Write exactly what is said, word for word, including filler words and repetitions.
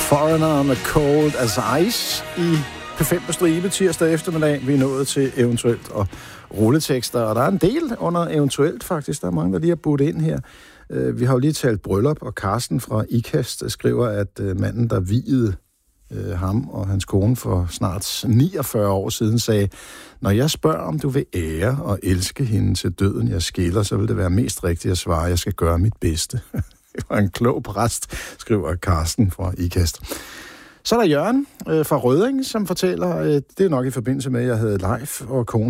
Foreigner med Cold as Ice i P fem på stribe tirsdag eftermiddag. Vi er nået til eventuelt og rulletekster, og der er en del under eventuelt faktisk. Der er mange, der lige har budt ind her. Vi har jo lige talt bryllup, og Carsten fra IKAST skriver, at manden, der viede ham og hans kone for snart niogfyrre år siden, sagde: når jeg spørger, om du vil ære og elske hende til døden, jeg skiller, så vil det være mest rigtigt at svare, at jeg skal gøre mit bedste. Det var en klog præst, skriver Carsten fra IKAST. Så er der Jørgen øh, fra Rødding, som fortæller, øh, det er nok i forbindelse med, at jeg havde live og kone